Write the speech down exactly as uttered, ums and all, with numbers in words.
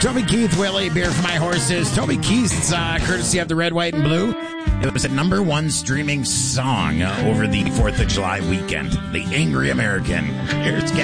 Toby Keith, Willie, Beer for My Horses. Toby Keith's uh, courtesy of the Red, White, and Blue. It was a number one streaming song uh, over the fourth of July weekend. The Angry American. Here's